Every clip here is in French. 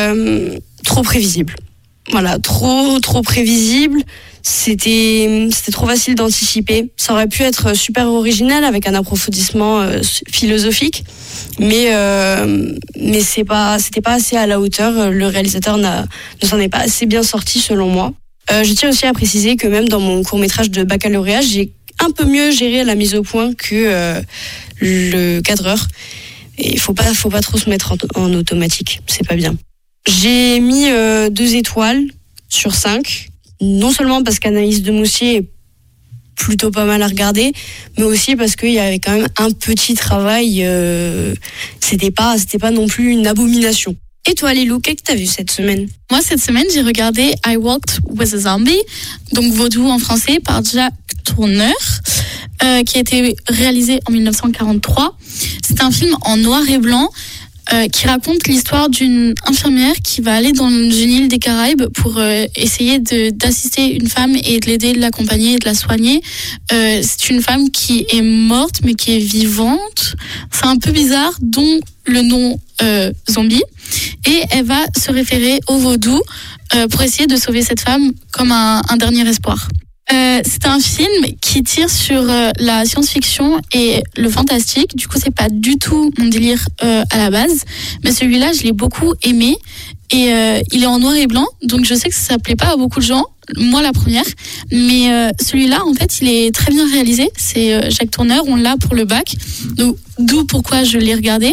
trop prévisible. Voilà, trop prévisible. C'était trop facile d'anticiper. Ça aurait pu être super original avec un approfondissement philosophique, mais c'était pas assez à la hauteur. Le réalisateur ne s'en est pas assez bien sorti selon moi. Je tiens aussi à préciser que même dans mon court-métrage de baccalauréat, j'ai un peu mieux géré la mise au point que le cadreur. Et il faut pas trop se mettre en automatique, c'est pas bien. J'ai mis 2 étoiles sur 5, non seulement parce qu'Anaïs Demoustier est plutôt pas mal à regarder, mais aussi parce qu'il y avait quand même un petit travail, c'était pas non plus une abomination. Et toi, Lilou, qu'est-ce que t'as vu cette semaine ? Moi, cette semaine, j'ai regardé I Walked with a Zombie, donc Vaudou en français, par Jack Tourneur, qui a été réalisé en 1943. C'est un film en noir et blanc qui raconte l'histoire d'une infirmière qui va aller dans une île des Caraïbes pour essayer d'assister une femme et de l'aider, de l'accompagner et de la soigner. C'est une femme qui est morte mais qui est vivante. C'est un peu bizarre, dont le nom zombie. Et elle va se référer au vaudou pour essayer de sauver cette femme comme un dernier espoir. C'est un film qui tire sur la science-fiction et le fantastique. Du coup, c'est pas du tout mon délire à la base, mais celui-là, je l'ai beaucoup aimé. Et il est en noir et blanc, donc je sais que ça plaît pas à beaucoup de gens. Moi, la première. Mais celui-là, en fait, il est très bien réalisé. C'est Jacques Tourneur, on l'a pour le bac. Donc, d'où pourquoi je l'ai regardé.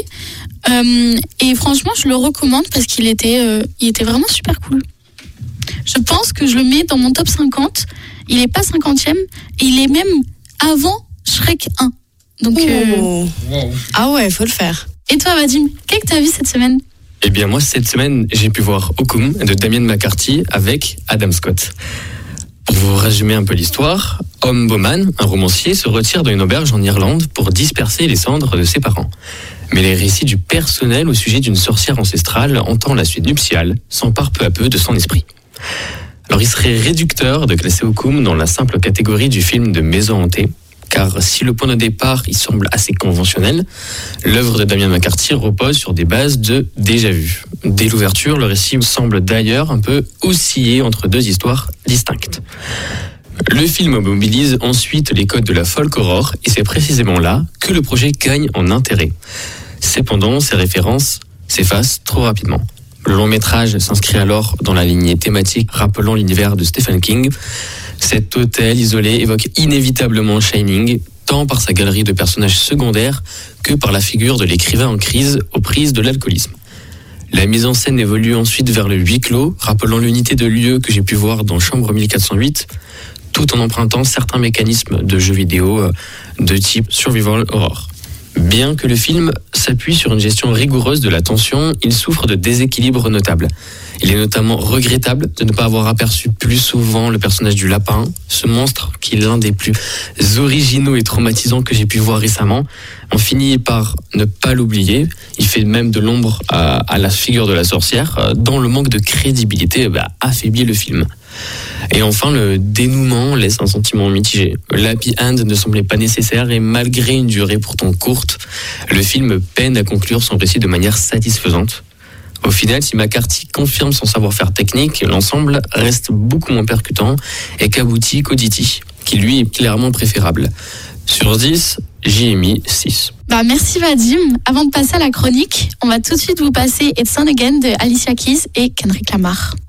Et franchement, je le recommande parce qu'il était vraiment super cool. Je pense que je le mets dans mon top 50. Il est pas 50e, et il est même avant Shrek 1. Donc, Ah ouais, faut le faire. Et toi, Vadim, qu'est-ce que t'as vu cette semaine ? Eh bien, moi, cette semaine, j'ai pu voir Okum de Damien McCarthy avec Adam Scott. Pour vous résumer un peu l'histoire, Om Bowman, un romancier, se retire d'une auberge en Irlande pour disperser les cendres de ses parents. Mais les récits du personnel au sujet d'une sorcière ancestrale hantant la suite nuptiale s'emparent peu à peu de son esprit. Alors il serait réducteur de classer Okum dans la simple catégorie du film de maison hantée, car si le point de départ il semble assez conventionnel, l'œuvre de Damien McCarthy repose sur des bases de déjà-vu. Dès l'ouverture, le récit semble d'ailleurs un peu osciller entre 2 histoires distinctes. Le film mobilise ensuite les codes de la folk horror, et c'est précisément là que le projet gagne en intérêt. Cependant, ces références s'effacent trop rapidement. Le long métrage s'inscrit alors dans la lignée thématique rappelant l'univers de Stephen King. Cet hôtel isolé évoque inévitablement Shining, tant par sa galerie de personnages secondaires que par la figure de l'écrivain en crise aux prises de l'alcoolisme. La mise en scène évolue ensuite vers le huis clos, rappelant l'unité de lieu que j'ai pu voir dans Chambre 1408, tout en empruntant certains mécanismes de jeux vidéo de type survival horror. Bien que le film s'appuie sur une gestion rigoureuse de la tension, il souffre de déséquilibres notables. Il est notamment regrettable de ne pas avoir aperçu plus souvent le personnage du lapin, ce monstre qui est l'un des plus originaux et traumatisants que j'ai pu voir récemment. On finit par ne pas l'oublier, il fait même de l'ombre à la figure de la sorcière, dont le manque de crédibilité affaiblit le film. Et enfin, le dénouement laisse un sentiment mitigé. L'happy end ne semblait pas nécessaire et malgré une durée pourtant courte, le film peine à conclure son récit de manière satisfaisante. Au final, si McCarthy confirme son savoir-faire technique, l'ensemble reste beaucoup moins percutant et qu'abouti qu'Auditi, qui lui est clairement préférable. Sur 10, j'y ai mis 6. Merci Vadim. Avant de passer à la chronique, on va tout de suite vous passer It's On Again de Alicia Keys et Kendrick Lamar.